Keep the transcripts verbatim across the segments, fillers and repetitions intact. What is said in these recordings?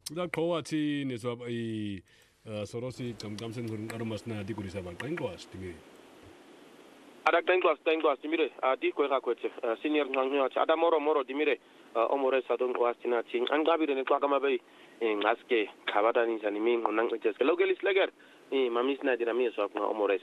나 거와치 내서 이 서로시 감감생 그런 아로마스나 디고리사 발까인 거 같습니다. Ada tengos tengos dimire di ko ka ko senior ngangyo ada moro moro dimire omore sadon wastina ching angabire ne kwa kama bai ngaske khabada ni jani min onang jes logelis leger mamis na dira mi so ko omores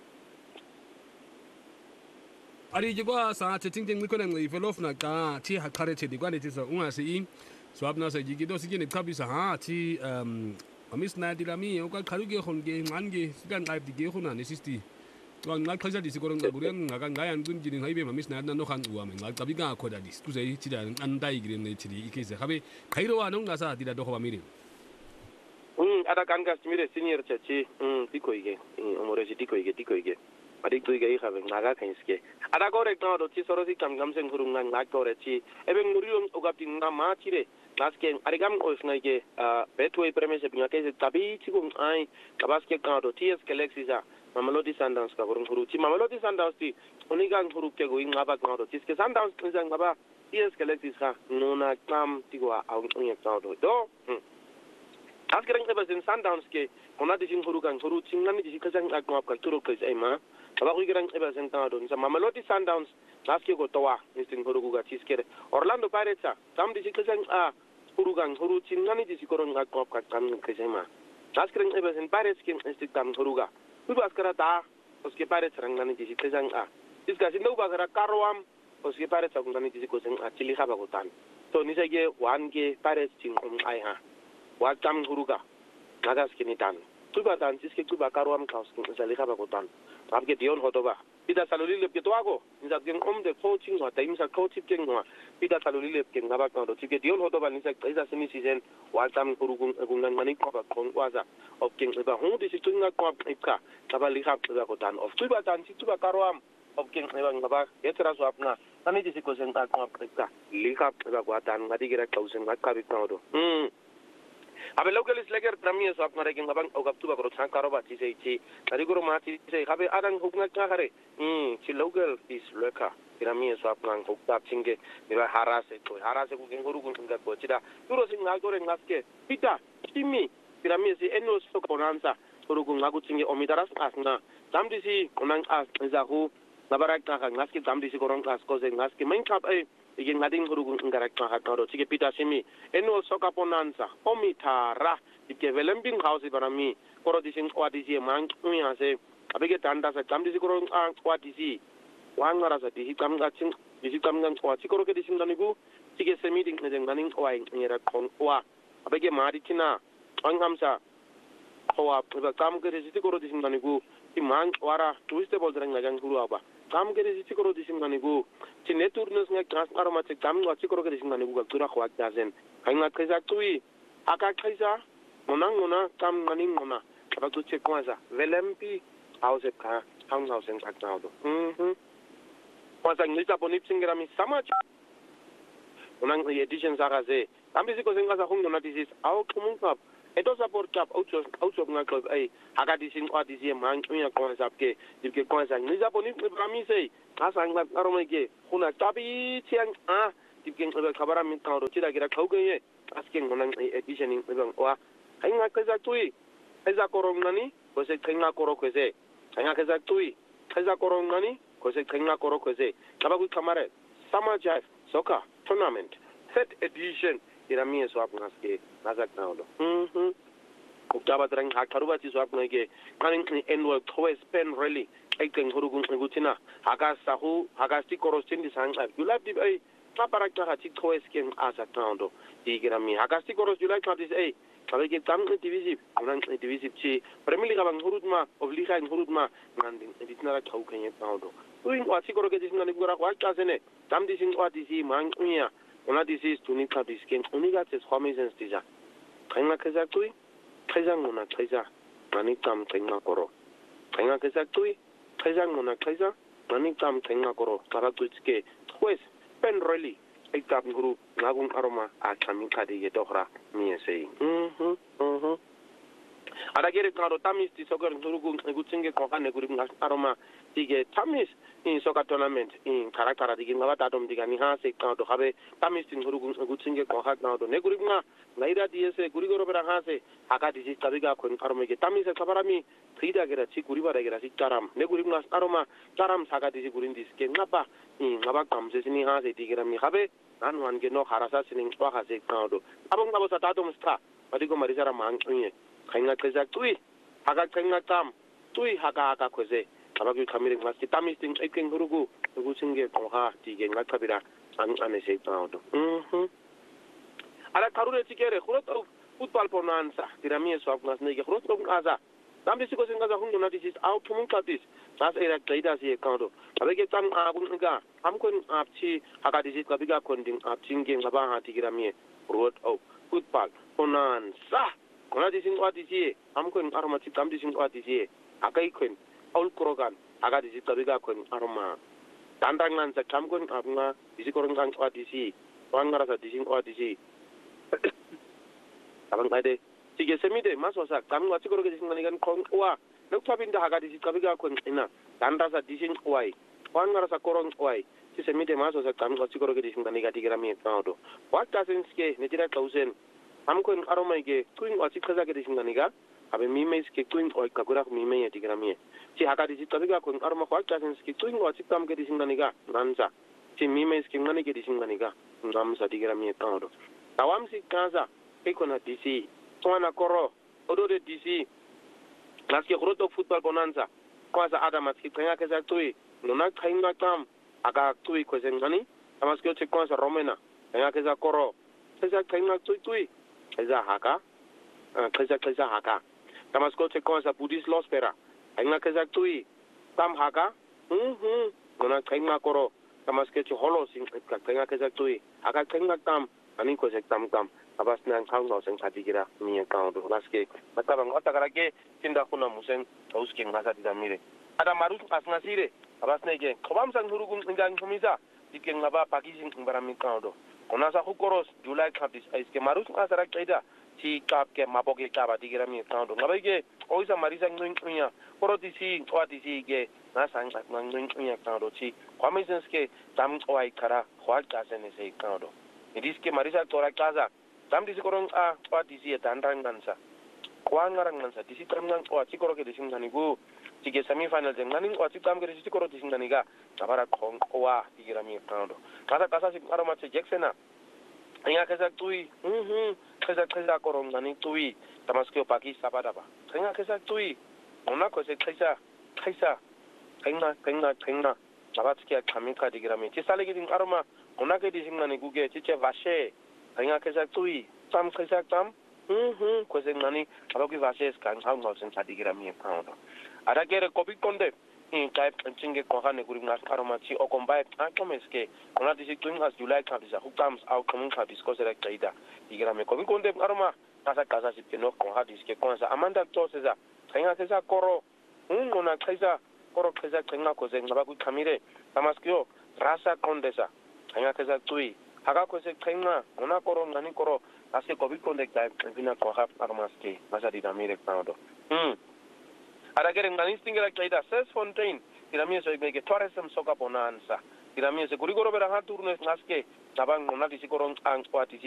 ari jigwa sa ting ko nang ivelof na ka ti hakare che digwa ne tisa unga si so abna sa jigido sigine kabisa ha ti mamis na dira mi o ka kharuge khonge ngange sigan live dige khona ne sisti Tuan ngal kaza di sigurang ngaburian ngakan ngayan kun jiring haibe mamis na no kan uame ngal tapi ga ko dadis tu sei tida andai giren ne tidi ikese habe kairo anong nasa tida do ko mire um ada kan gas mire senior chachi um diko ige omore si diko ige diko ige adik tu ige habe ngaga kanske ada korek no do ti sorosi kam gam sen hurung ngang ngak tore chi ebe ngurium ogapti ngama chire naske arigam os nage betwe premise binga kese tabi chigum ai kabaske ka do ts galaxy Mamelodi Sundowns ka kurung huru chi Mamelodi Sundowns ti unigang huru ke going ngaba ngado chi ke Sundowns ngang ngaba T S Galaxy ka nona kam tigwa au ngya ngado do askerang ke basen Sundowns ke ona di sing huru kang huru chingani di kasang ngap ka turu ke sai ma aba ku gerang ke basen ngado sa Mamelodi Sundowns naske go towa ni sing huru ga chi skere Orlando Pirates tam di kasang a huru kang huru chingani di sikorong ngap ka kam ke sai ma askerang ke basen Pirates ke instikam huru ga Ubas kerata, oske pare serang nani jisi tejang a. Iska sindo ubas kera karoam, oske pare serang nani jisi koseng a cili kaba kotan. So nisa ge wan ge pare cing om ai ha. Wa tam huruga, nagas kini tan. Tuba tan siske tuba karoam kaus king cili kaba kotan. Abge dion hotoba. Pida saluli lep ke toago, nisa geng om de coaching wa, taim sa coaching geng wa. Pida saluli lep ke ngabak ngado. Cike dion hotoba nisa isa sini season wa tam hurugung gungang mani kaba kong waza. Of king iba hong di situ nga kwa ipka kaba lihap iba kotan of tuba tan situ ba karoam of king iba ngaba etera swap na nani di siko sen kwa ipka lihap iba kotan ngadi gira kausen ngat kabik na do hmm abe lokalis leger trami swap na reging ngabang ogap tuba karo sang karoba ti sei chi tadi guru ma ti sei kabe adang hukna ka hare hmm chi local is leka trami swap nang hukta chinge iba harase to harase ku genguru ku ngat ko chida duro sing ngal dore ngaske pita timi Piramisi eno so bonanza urugu ngaku tinge omidaras asna tamdisi onang as zahu nabarak ka ngaski tamdisi korong as ko ze ngaski main kap e ige ngading urugu ngarak ka hatoro tige pita simi eno so ka bonanza omitara ike velembing house barami koro dising wadisi mang uya se abege tanda sa tamdisi korong an wadisi wangara sa di kam ngaching disi kam ngang kwa chikoro ke dising danigu tige semi ding ngeng naning oai ngera kon wa abege mari tina Anghamsa, Hoa, the Kamke Sikoro Disimanigu, Timang, Wara, Twistable Drangajang Huruaba, Kamke Sikoro Disimanigu, Tineturnus Nakas Aromatic Tam, or Sikoro Disimanigu, Turahuak Dazen, Hanga Kazatui, Aka Kaisa, Monangona, Tam Maningona, Abatu Chekwaza, Velempi, House of Car, Townhouse and Katnado. Hm. Was a Nita Bonipsingami Samach? Monang the editions are say, Ambisico Zingas Hungona disease, our Kumunkap. Eto support cap outsource outsource na club ay hakati sing odisi man unya concept ke dipke concept ni japoni prami sei asang la aromege kuna tabi tiang a dipke khabara min tauro chira gira khauge aske ngonang editioning ebang wa ainga kaza tui kaza korong nani ko se khenga koro kwese ainga kaza tui kaza korong nani ko se khenga koro kwese kabagu kamare summer soccer tournament set edition Irami swap ngaske nazak naudo mhm ukaba drang hakaruba ti swap ngege kaning annual toy spend really aiken hurugun ngutina haga sahu haga sti korostin di sang yulab di ai paparak ta ti toy skin asa naudo di girami haga sti koros yulab ta dis ai kabege tam divisib anan divisib chi premier liga bang hurutma of liga in hurutma nganding editnara thauken naudo uin wati koroge dis ngani gura kwa ta sene tam dising wati si mang unya Ona disease to nika disken uniga tes homizens dija. Kainga kezakui, kaizang mona kaiza, manikam kainga koro. Kainga kezakui, kaizang mona kaiza, manikam kainga koro. Karatuitske, pues, pen really, ekap guru, nagung aroma, a kamika de yedora, miye say. Mhm, mhm. ada kere ngaro tamis ti soccer ngurugu ngutsinge konga ne guri ngas aroma tige tamis in soccer tournament in karakara dige ngaba tatom diga ni ha se ngado habe tamis ti ngurugu ngutsinge konga ngado ne guri nga ngaira diese guri goro bera ha se haka disi tabiga kon aroma ge tamis e kabarami frida gera chi guri bara gera si taram ne guri ngas aroma taram saka disi guri ndis ke ngaba in ngaba kamse sini ha se tige mi habe nan wan ge no harasa sini wa ha se ngado abong ngabo sa tatom sta Madigo marisara mangye kainga keza tui haga kainga tam tui haga haga kweze abagi kamire ngasti tamisting eking hurugu hurugu singe konha tige ngakabira an anese tawdo mhm ala karure tikere khurot football ponansa tiramie swap ngas nege khurot ngaza dambi siko singaza hundu na disis out tumun katis nas era kaida si ekando abege tam abun nga amkon apchi haga disis kabiga konding apchinge ngaba ha tigiramie road out football ponansa kona dising wa disi amkon aroma ti kam dising wa disi akai kwen aul krogan aga disi tabiga kwen aroma dandangan sa kam kon abnga disi korongan wa disi wangara sa dising wa disi abang ade tige semide maso sa kam wa ti koroge dising nganigan kon wa nok tabinda aga disi tabiga kwen ina danda sa dising wai wangara sa korong wai ti semide maso sa kam wa ti koroge dising nganiga tigrami tawdo what doesn't ske netira thousand amkon aroma ge tuing ochi kaza ge dishinganiga abe mime ske tuing oi kagura mime ye digramie si hakadi si tabiga kon aroma kwa kasen ske tuing ochi kam ge dishinganiga nanza si mime ske ngani ge dishinganiga namsa digramie tawdo tawam si kaza ke kona dc twana koro odo de dc naske khroto football bonanza kwaza adama ski kanya kaza tui nona khainga kam aga tui ko zengani amaske che kwaza romena kanya kaza koro kaza khainga tui tui kaza haka kaza kaza haka tamasko che konsa budis lospera ainga kaza tui tam haka hm hm nona kainga koro tamaske che holo sing kainga kaza tui haka kainga tam ani ko se tam tam abas nang khang no seng khatigira mi account baske matabang otagarage tinda kuna musen tauske ngasa didamire ada marus asngasire abas nege khobam sang hurugun ngang khumisa dikke ngaba pakising barami kaudo Onasa hukoros July kapis aiske marus ngasara kaida si kap ke mapoke kaba digira mi kaundo ngabege oisa marisa ngunya poroti si kwati si ge nasang ngunya kaundo si kwamisenske tam oi kara khwal kasene sei kaundo idiske marisa tora kaza tam disi korong a kwati si dandangansa kwangarangansa disi tamngang kwati koroke disingganigu sige semi final jengani kwati tam ge disi koro disinganiga abara kong kwa digira mi kaundo kasa kasa si aroma che jacksona Inga kesa tui, mhm, kesa kesa korong nani tui, tamaskio pagi sabadaba. Inga kesa tui, ona kose kesa, kesa, kenga, kenga, kenga, abatskia kamika digrami. Tisale giding aroma, ona ke dising nani guge, chiche vashe, inga kesa tui, tam kesa tam, mhm, kose nani, aboki vashe skan hang hausen sadigrami paundo. Ada kere kopi konde. In type chinge kohane guri ngas aromachi o kombai akomeske ona disi tuing as July kabisa hukams au komun kabis ko sera kaida igrame komi konde aroma kasa kasa sipeno ko hadis ke konsa amanda toseza thenga sesa koro unona kaisa koro kaisa thenga ko zenga ba ku kamire tamaskio rasa kondesa thenga kaisa tui haga ko se thenga ona koro ngani koro ase kobi konde type vina ko ha aromaske masadi damire paudo hm Ada kere ngani stingera kaida ses fontaine tiramie so mege tourism soka bonanza tiramie se gurigoro bera ha turnes ngaske tabang nona disi korong ang kwati